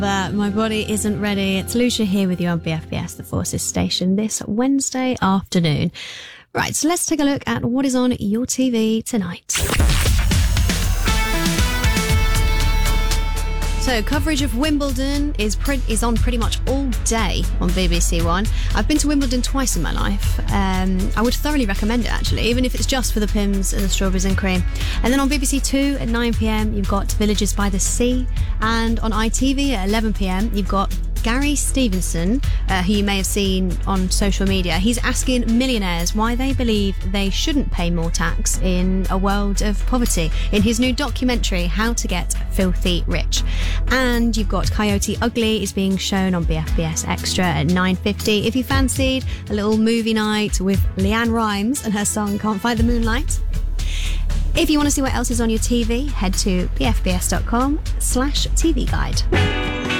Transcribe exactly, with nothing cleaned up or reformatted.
That my body isn't ready. It's Lucia here with you on B F B S, the Forces Station, this Wednesday afternoon. Right, so let's take a look at what is on your T V tonight. So, coverage of Wimbledon is pre- is on pretty much all day on B B C One. I've been to Wimbledon twice in my life. Um, I would thoroughly recommend it, actually, even if it's just for the Pims and the strawberries and cream. And then on B B C Two at nine p.m, you've got Villages by the Sea. And on I T V at eleven p.m, you've got Gary Stevenson, uh, who you may have seen on social media. He's asking millionaires why they believe they shouldn't pay more tax in a world of poverty in his new documentary, How to Get Filthy Rich. And you've got Coyote Ugly is being shown on B F B S Extra at nine fifty. If you fancied a little movie night with Leanne Rimes and her song Can't Fight the Moonlight. If you want to see what else is on your T V, head to bfbs.com slash TV guide.